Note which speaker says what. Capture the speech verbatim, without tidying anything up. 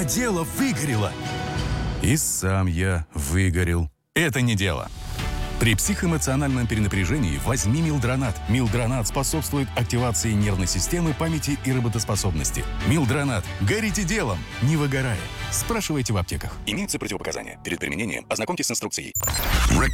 Speaker 1: дело выгорело. И сам я выгорел. Это не дело. При психоэмоциональном перенапряжении возьми Милдронат. Милдронат способствует активации нервной системы, памяти и работоспособности. Милдронат. Горите делом, не выгорая. Спрашивайте в аптеках. Имеются противопоказания. Перед применением ознакомьтесь с инструкцией.
Speaker 2: Repeat.